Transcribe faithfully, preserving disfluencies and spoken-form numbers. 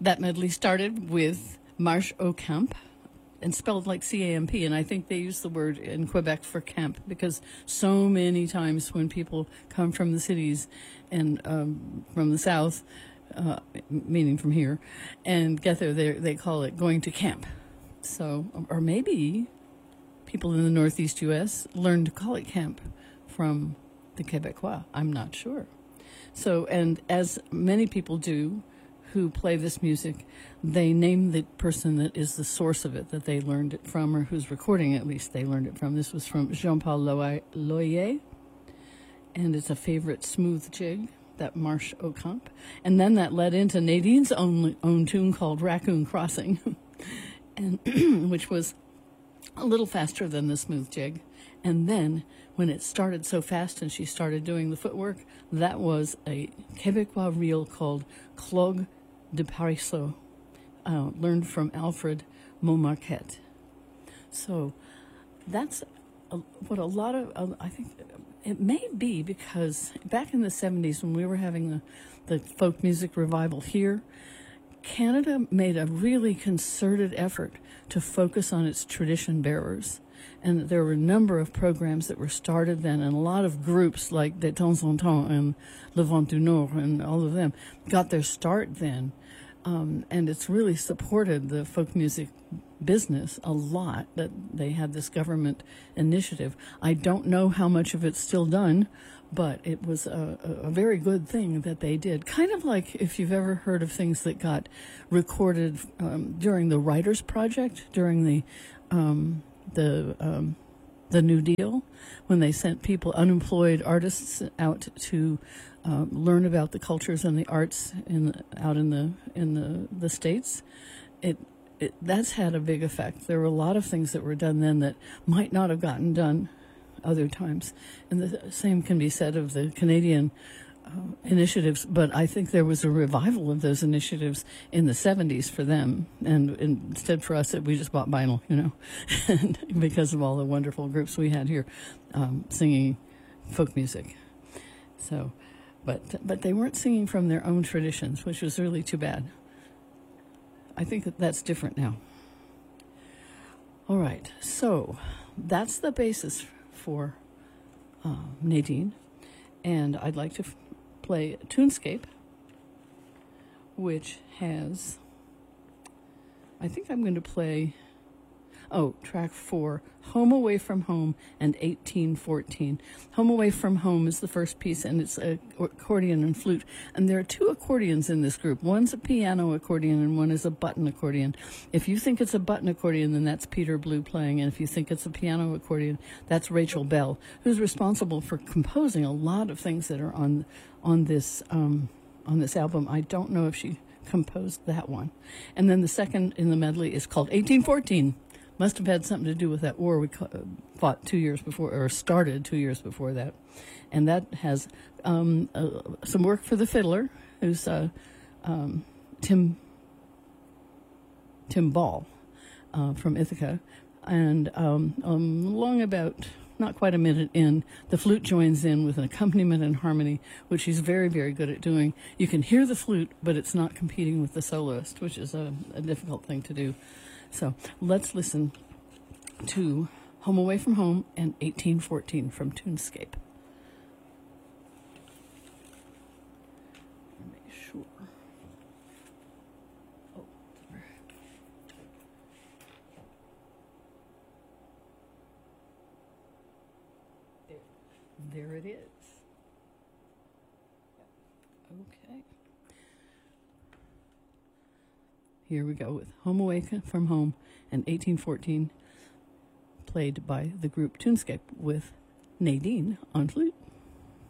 That medley started with Marche au Camp, and spelled like C A M P, and I think they use the word in Quebec for camp because so many times when people come from the cities and um, from the south, uh, meaning from here, and get there, they they call it going to camp. So, or maybe people in the northeast U S learned to call it camp from the Quebecois. I'm not sure. So, and as many people do who play this music, they name the person that is the source of it, that they learned it from, or who's recording at least they learned it from. This was from Jean-Paul Loyer, and it's a favorite smooth jig, that Marche au Camp. And then that led into Nadine's own, own tune called Raccoon Crossing, and which was a little faster than the smooth jig. And then when it started so fast and she started doing the footwork, that was a Quebecois reel called Clogue de Parisot, uh, learned from Alfred Montmarquet. So that's a, what a lot of, uh, I think it may be because back in the seventies when we were having the, the folk music revival here, Canada made a really concerted effort to focus on its tradition bearers. And there were a number of programs that were started then, and a lot of groups like De Temps en Temps and Le Vent du Nord and all of them got their start then. Um, and it's really supported the folk music business a lot that they had this government initiative. I don't know how much of it's still done, but it was a, a very good thing that they did. Kind of like if you've ever heard of things that got recorded um, during the Writers' Project, during the um, the um, the New Deal, when they sent people, unemployed artists, out to um, learn about the cultures and the arts in out in the in the, the States. It, it that's had a big effect. There were a lot of things that were done then that might not have gotten done other times, and the same can be said of the Canadian uh, initiatives. But I think there was a revival of those initiatives in the seventies for them, and, and instead for us, we just bought vinyl, you know, and because of all the wonderful groups we had here um, singing folk music. So, but but they weren't singing from their own traditions, which was really too bad. I think that that's different now. All right, so that's the basis for uh, Nadine, and I'd like to f- play Tunescape, which has, I think I'm going to play, oh, track four, Home Away from Home and eighteen fourteen. Home Away from Home is the first piece, and it's a accordion and flute. And there are two accordions in this group. One's a piano accordion and one is a button accordion. If you think it's a button accordion, then that's Peter Blue playing. And if you think it's a piano accordion, that's Rachel Bell, who's responsible for composing a lot of things that are on on this um, on this album. I don't know if she composed that one. And then the second in the medley is called eighteen fourteen. Must have had something to do with that war we fought two years before, or started two years before that. And that has um, uh, some work for the fiddler, who's uh, um, Tim Tim Ball uh, from Ithaca. And um, um, along about, not quite a minute in, the flute joins in with an accompaniment and harmony, which he's very, very good at doing. You can hear the flute, but it's not competing with the soloist, which is a, a difficult thing to do. So let's listen to Home Away from Home and eighteen fourteen from Tunescape. Make sure. Oh, there. There it is. Okay. Here we go with Home Away from Home and eighteen fourteen, played by the group Tunescape with Nadine on flute.